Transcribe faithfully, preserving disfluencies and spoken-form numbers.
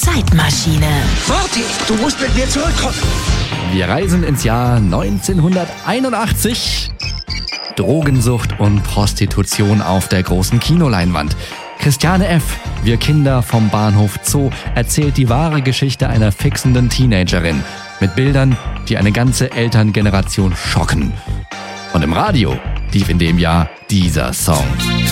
Zeitmaschine. Morty, du musst mit mir zurückkommen. Wir reisen ins Jahr neunzehnhunderteinundachtzig. Drogensucht und Prostitution auf der großen Kinoleinwand. Christiane F., wir Kinder vom Bahnhof Zoo, erzählt die wahre Geschichte einer fixenden Teenagerin. Mit Bildern, die eine ganze Elterngeneration schocken. Und im Radio lief in dem Jahr dieser Song.